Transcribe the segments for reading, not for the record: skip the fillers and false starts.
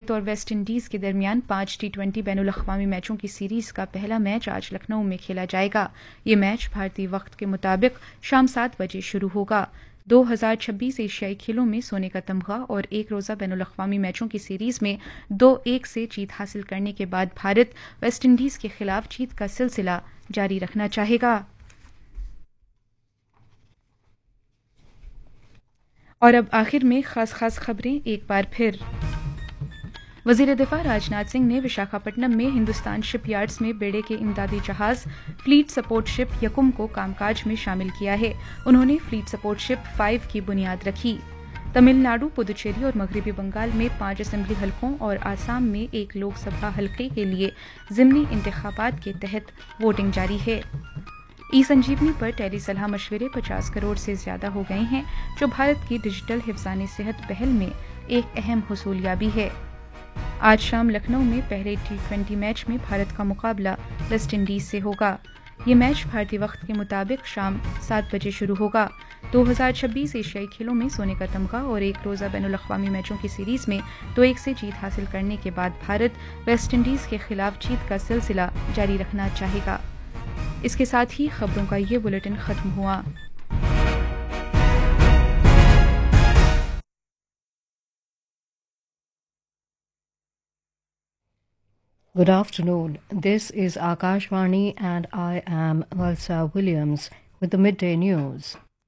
भारत और West Indies के दरमियान 5 T20 बैनुल-अक़वामी मैचों की सीरीज का पहला मैच आज लखनऊ में खेला जाएगा। ये मैच भारतीय वक्त के मुताबिक शाम 7 बजे शुरू होगा। 2026 एशियाई खेलों में सोने का तमगा और एक रोज़ा बैनुल-अक़वामी मैचों की सीरीज में 2-1 से जीत हासिल करने के बाद भारत वेस्ट इंडीज के खिलाफ जीत का सिलसिला जारी रखना चाहेगा। और अब आखिर में खास खबरें एक बार फिर। वज़ीर दिफा राजनाथ सिंह ने विशाखापट्टनम में हिंदुस्तान शिपयार्ड्स में बेड़े के इमदादी जहाज फ्लीट सपोर्ट शिप यकुम को कामकाज में शामिल किया है। उन्होंने फ्लीट सपोर्ट शिप 5 की बुनियाद रखी। तमिलनाडु, पुदुचेरी और मगरबी बंगाल में 5 असेंबली हलकों और आसाम में 1 लोकसभा हलके के लिए ज़िमनी इंतखाबात के तहत वोटिंग जारी है। ई संजीवनी पर टेली सलाह मशवरे 50 करोड़ से ज्यादा हो गए हैं, जो भारत की डिजिटल हिफ्ज़ाने सेहत पहल में एक अहम हुसूलियाबी है। आज शाम लखनऊ में पहले T20 मैच में भारत का मुकाबला वेस्ट इंडीज से होगा। ये मैच भारतीय वक्त के मुताबिक शाम 7 बजे शुरू होगा। 2026 एशियाई खेलों में सोने का तमगा और एक रोज़ा बैनुल-अक़वामी मैचों की सीरीज में 2-1 से जीत हासिल करने के बाद भारत वेस्ट इंडीज के खिलाफ जीत का सिलसिला जारी रखना चाहेगा। इसके साथ ही खबरों का ये बुलेटिन खत्म हुआ। Good afternoon. This is Akashvani and I am Valsa Williams with the midday news.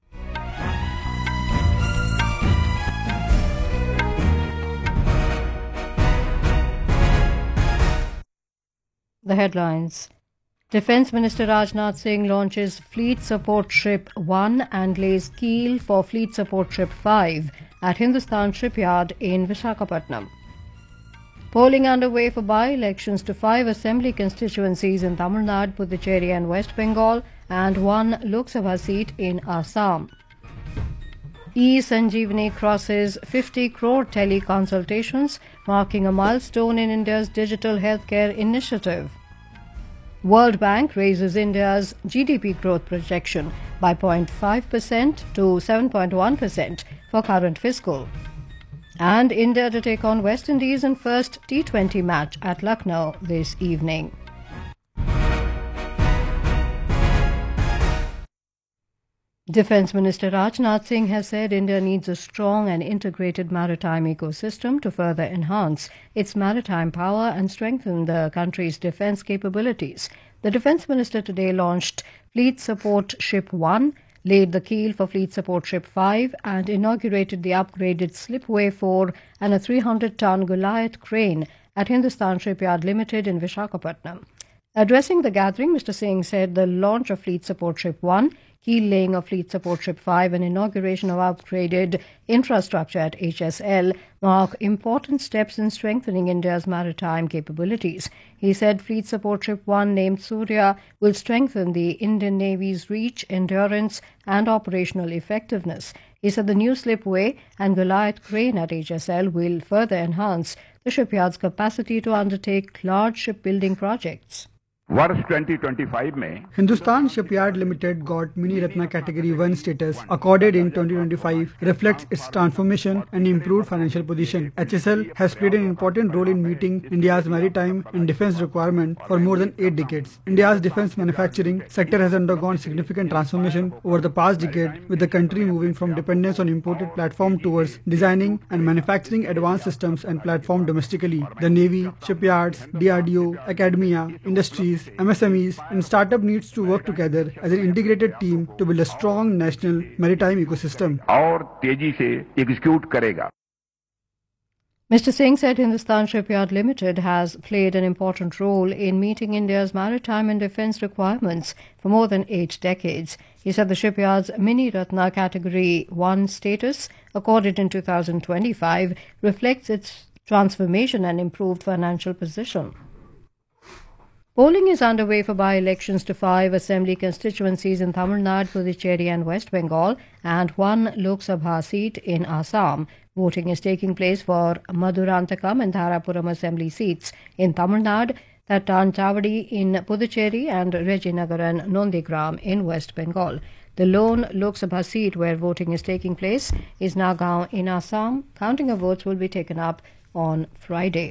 The headlines. Defence Minister Rajnath Singh launches Fleet Support Ship 1 and lays keel for Fleet Support Ship 5 at Hindustan Shipyard in Visakhapatnam. Polling underway for by-elections to 5 assembly constituencies in Tamil Nadu, Puducherry and West Bengal and 1 Lok Sabha seat in Assam. E-Sanjeevani crosses 50 crore teleconsultations, marking a milestone in India's digital healthcare initiative. World Bank raises India's GDP growth projection by 0.5% to 7.1% for current fiscal. And India to take on West Indies in first T20 match at Lucknow this evening. Defence Minister Rajnath Singh has said India needs a strong and integrated maritime ecosystem to further enhance its maritime power and strengthen the country's defence capabilities. The Defence Minister today launched Fleet Support Ship 1, laid the keel for Fleet Support Ship 5 and inaugurated the upgraded Slipway 4 and a 300-ton Goliath crane at Hindustan Shipyard Limited in Visakhapatnam. Addressing the gathering, Mr. Singh said the launch of Fleet Support Ship 1, keel laying of Fleet Support Ship 5 and inauguration of upgraded infrastructure at HSL mark important steps in strengthening India's maritime capabilities. He said Fleet Support Ship 1, named Surya, will strengthen the Indian Navy's reach, endurance and operational effectiveness. He said the new Slipway and Goliath crane at HSL will further enhance the shipyard's capacity to undertake large shipbuilding projects. वर्ष 2025 में Hindustan Shipyard Limited got Mini Ratna Category 1 status accorded in 2025 reflects its transformation and improved financial position. HSL has played an important role in meeting India's maritime and defense requirement for more than 8 decades. India's defense manufacturing sector has undergone significant transformation over the past decade, with the country moving from dependence on imported platform towards designing and manufacturing advanced systems and platform domestically. The Navy, shipyards, DRDO, academia, industries, MSMEs and startup needs to work together as an integrated team to build a strong national maritime ecosystem. और तेजी से execute करेगा. Mr. Singh said Hindustan Shipyard Limited has played an important role in meeting India's maritime and defence requirements for more than 8 decades. He said the shipyard's Mini Ratna Category 1 status, accorded in 2025, reflects its transformation and improved financial position. Polling is underway for by-elections to 5 assembly constituencies in Tamil Nadu, Puducherry and West Bengal and 1 Lok Sabha seat in Assam. Voting is taking place for Madurantakam and Dharapuram assembly seats in Tamil Nadu, Thattanchavadi in Puducherry and Rejinagaran Nondigram in West Bengal. The lone Lok Sabha seat where voting is taking place is Nagaon in Assam. Counting of votes will be taken up on Friday.